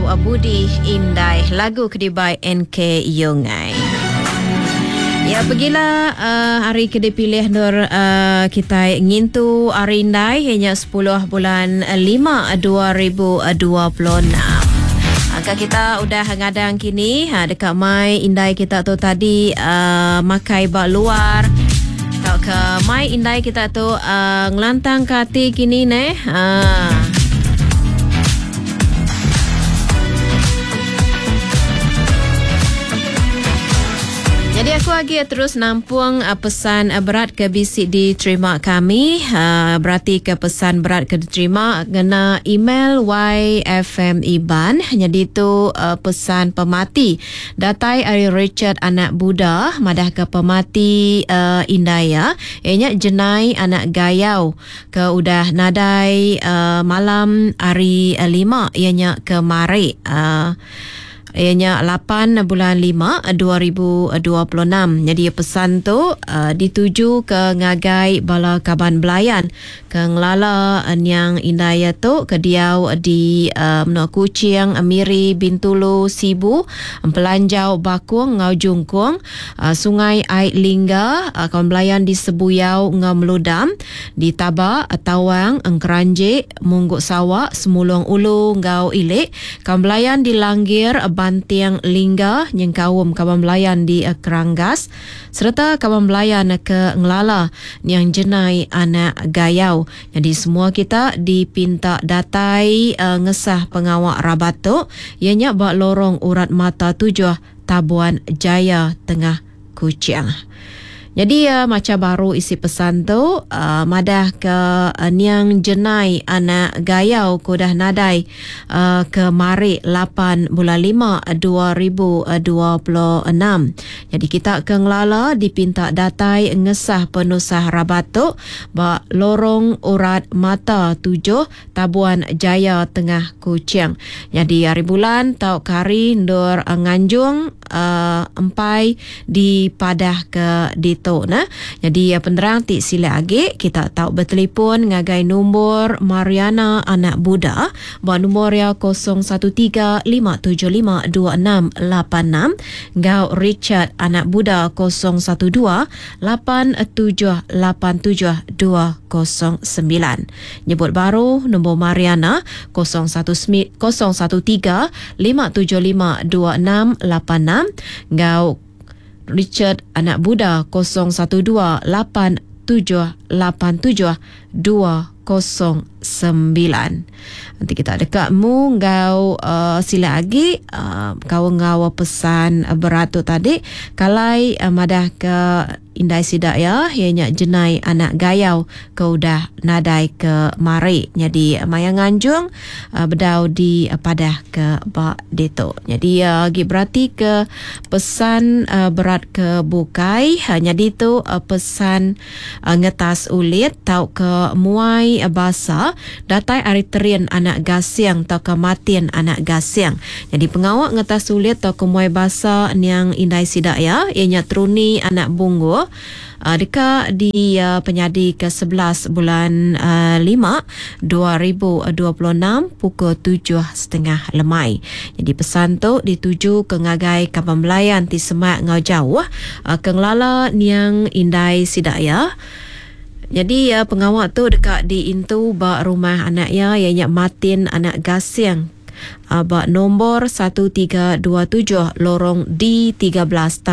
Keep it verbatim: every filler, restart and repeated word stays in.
uh, Budi Indai, lagu kedibai N K Yongai. Ya, pergilah uh, hari kedai pilih Nur uh, kita ngintu hari Indai hanya sepuluh bulan lima dua ribu dua puluh enam. Angka kita udah ngadang kini ha, dekat mai Indai kita tu tadi uh, makai bak luar. Tau ke mai Indai kita tu uh, ngelantang kati kini ne. Ha. Jadi aku lagi terus nampung uh, pesan uh, berat ke bisik diterima kami. Uh, berarti ke pesan berat ke diterima kena email Y F M Iban. Jadi tu uh, pesan pemati. Datai Ari Richard anak Buddha. Madah ke pemati uh, Indaya. Ianya jenai anak Gayau. Ke udah nadai uh, malam hari uh, lima. Ianya ke Mari. Uh, Ianya lapan bulan lima dua ribu dua puluh enam. Jadi pesan tu uh, dituju ke ngagai bala kaban belayan ke ngelala yang Indaya tu ke diau di uh, Menua Kuching, Miri, Bintulu, Sibu, Pelanjau, Bakung, Ngau Jungkung, uh, Sungai Ait Lingga, uh, kawan belayan di Sebuyau, Ngau Meludam, di Tabak, Tawang, Engkeranjik, Mungguk Sawak, Semulung Ulu, Ngau Ilik, kawan belayan di Langgir, Bantiang Lingga, Nyengkawum kawan belayan di uh, Keranggas, serta kawan belayan ke Ngelala yang jenai anak Gayau. Jadi semua kita dipinta datai uh, ngesah pengawak rabat tu, ianya bak lorong urat mata tujuh Tabuan Jaya Tengah Kuching. Jadi uh, macam baru isi pesan tu uh, madah ke uh, niang jenai anak Gayau ko dah nadai uh, ke Mari lapan bulan lima dua ribu dua puluh enam. Jadi kita ke Ngelala dipinta datai ngesah penusah rabat tu ba lorong urat mata tujuh Tabuan Jaya Tengah Kuching. Jadi hari bulan tau kari ndur uh, nganjung uh, empai di padah ke di tu nah. Jadi ya penerang tik sila agi kita tahu bertelefon ngagai nombor Mariana anak Buddha ba nombor ya kosong satu tiga lima tujuh lima dua enam lapan enam, ngau Richard anak Buddha kosong satu dua lapan tujuh lapan tujuh dua kosong sembilan. Nyebut baru nombor Mariana kosong satu tiga lima tujuh lima dua enam lapan enam, ngau Richard anak Buddha kosong satu dua lapan tujuh lapan tujuh dua kosong sembilan. Nanti kita dekat mu ngau uh, sila lagi uh, kau ngau pesan uh, berat tu tadi kalai uh, madah ke Indai Sidak ya ianya jenai anak Gayau kau dah nadai ke Mari. Jadi uh, maya nganjung uh, bedau di uh, padah ke bak deto. Jadi uh, berarti ke pesan uh, berat ke bukai hanya itu uh, pesan uh, ngetas ulit tau ke muai uh, basa datai ariterian anak Gasiang tau kematian anak Gasiang. Jadi pengawak ngetas sulit tau kemuai basa yang Indai Sidak ya ianya Truni anak Bunggu uh, dekat di uh, penyadi ke sebelas bulan uh, lima dua ribu dua puluh enam pukul tujuh setengah lemai. Jadi pesan tu dituju ke ngagai kapan belayan ti semak ngau jauh uh, ke Ngelala niang Indai Sidak ya. Jadi ya pengawak tu dekat di intu bak rumah anak ya ianya Martin anak Gasiang. Uh, bak nombor satu tiga dua tujuh lorong D tiga belas